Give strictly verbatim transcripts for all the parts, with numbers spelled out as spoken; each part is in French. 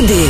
J D.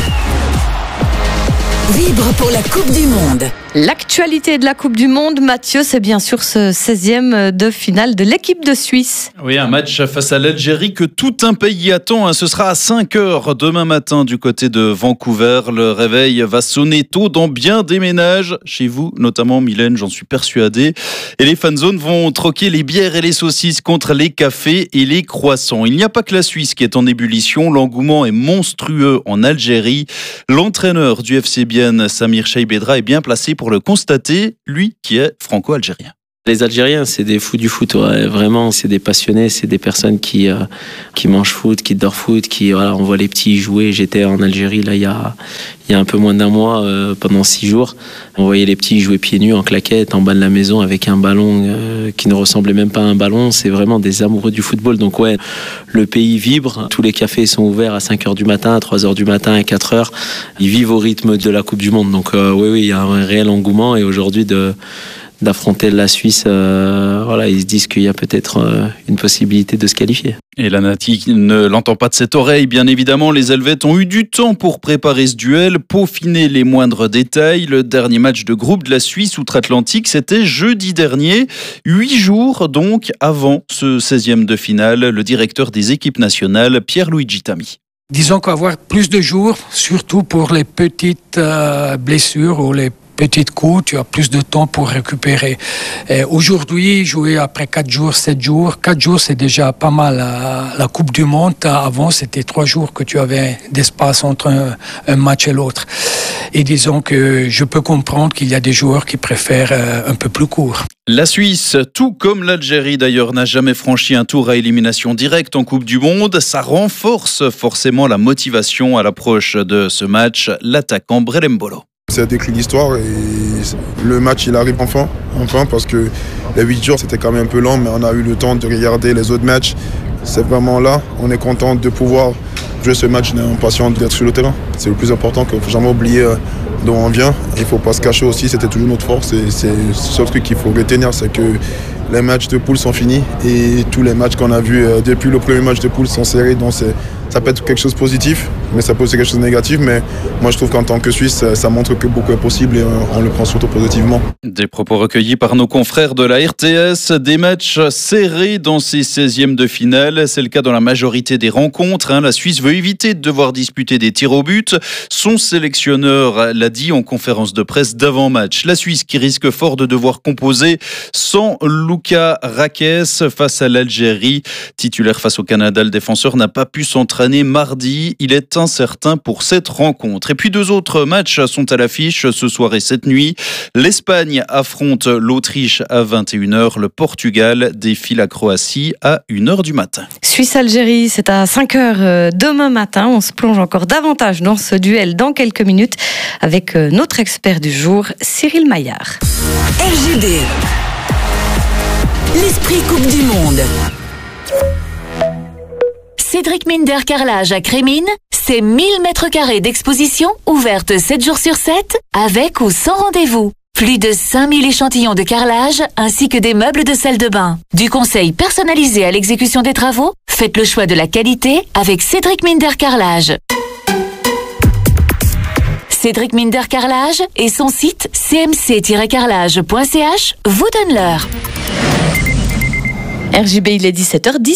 Vibre pour la Coupe du Monde. L'actualité de la Coupe du Monde, Mathieu, c'est bien sûr ce seizième de finale de l'équipe de Suisse. Oui, un match face à l'Algérie que tout un pays attend. Ce sera à cinq heures demain matin du côté de Vancouver. Le réveil va sonner tôt dans bien des ménages. Chez vous, notamment, Mylène, j'en suis persuadé. Et les fanzones vont troquer les bières et les saucisses contre les cafés et les croissants. Il n'y a pas que la Suisse qui est en ébullition. L'engouement est monstrueux en Algérie. L'entraîneur du F C Bienne, Samir Cheibedra, est bien placé pour pour le constater, lui qui est franco-algérien. Les Algériens, c'est des fous du foot, ouais. Vraiment, c'est des passionnés, c'est des personnes qui euh, qui mangent foot, qui dorment foot, qui voilà, on voit les petits jouer. J'étais en Algérie là il y a il y a un peu moins d'un mois euh, pendant six jours. On voyait les petits jouer pieds nus en claquettes en bas de la maison avec un ballon euh, qui ne ressemblait même pas à un ballon. C'est vraiment des amoureux du football. Donc ouais, le pays vibre. Tous les cafés sont ouverts à cinq heures du matin, à trois heures du matin, à quatre heures. Ils vivent au rythme de la Coupe du Monde. Donc euh, oui oui, il y a un réel engouement et aujourd'hui de d'affronter la Suisse, euh, voilà, ils se disent qu'il y a peut-être euh, une possibilité de se qualifier. Et la Nati ne l'entend pas de cette oreille, bien évidemment. Les Helvètes ont eu du temps pour préparer ce duel, peaufiner les moindres détails. Le dernier match de groupe de la Suisse outre-Atlantique, c'était jeudi dernier. Huit jours donc avant ce seizième de finale, le directeur des équipes nationales, Pierluigi Tami. Disons qu'avoir plus de jours, surtout pour les petites euh, blessures ou les petites coups, tu as plus de temps pour récupérer. Et aujourd'hui, jouer après quatre jours, sept jours, quatre jours, c'est déjà pas mal. La Coupe du Monde, avant, c'était trois jours que tu avais d'espace entre un, un match et l'autre. Et disons que je peux comprendre qu'il y a des joueurs qui préfèrent un peu plus court. La Suisse, tout comme l'Algérie d'ailleurs, n'a jamais franchi un tour à élimination directe en Coupe du Monde. Ça renforce forcément la motivation à l'approche de ce match. L'attaquant Brelem Bolo. C'est un déclic d'histoire et le match il arrive enfin, enfin parce que les huit jours c'était quand même un peu lent, mais on a eu le temps de regarder les autres matchs. C'est vraiment là, on est content de pouvoir jouer ce match d'un patient d'être sur le terrain. C'est le plus important, qu'il ne faut jamais oublier d'où on vient. Il ne faut pas se cacher aussi, c'était toujours notre force et c'est ce truc qu'il faut retenir, c'est que les matchs de poule sont finis et tous les matchs qu'on a vus depuis le premier match de poule sont serrés, donc c'est ça peut être quelque chose de positif, mais ça peut aussi être quelque chose de négatif. Mais moi, je trouve qu'en tant que Suisse, ça montre que beaucoup est possible et on le prend surtout positivement. Des propos recueillis par nos confrères de la R T S. Des matchs serrés dans ces seizièmes de finale. C'est le cas dans la majorité des rencontres. La Suisse veut éviter de devoir disputer des tirs au but. Son sélectionneur l'a dit en conférence de presse d'avant-match. La Suisse qui risque fort de devoir composer sans Luka Rakes face à l'Algérie. Titulaire face au Canada, le défenseur n'a pas pu s'entraîner mardi, il est incertain pour cette rencontre. Et puis deux autres matchs sont à l'affiche ce soir et cette nuit. L'Espagne affronte l'Autriche à vingt et une heures. Le Portugal défie la Croatie à une heure du matin. Suisse-Algérie, c'est à cinq heures demain matin. On se plonge encore davantage dans ce duel dans quelques minutes avec notre expert du jour, Cyril Maillard. R J D. L'esprit Coupe du Monde. Cédric Minder Carrelage à Crémine, c'est mille mètres carrés d'exposition ouvertes sept jours sur sept, avec ou sans rendez-vous. Plus de cinq mille échantillons de carrelage, ainsi que des meubles de salle de bain. Du conseil personnalisé à l'exécution des travaux, faites le choix de la qualité avec Cédric Minder Carrelage. Cédric Minder Carrelage et son site c m c tiret carrelage point c h vous donnent l'heure. R J B, il est dix-sept heures dix.